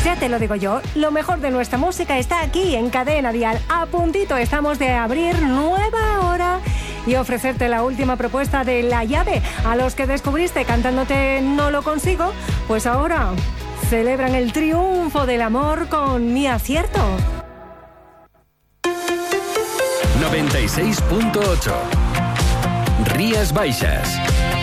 Ya te lo digo yo, lo mejor de nuestra música está aquí en Cadena Dial. A puntito estamos de abrir nueva hora y ofrecerte la última propuesta de La Llave. A los que descubriste cantándote No lo consigo, pues ahora celebran el triunfo del amor con Mi acierto. 96.8 Rías Baixas.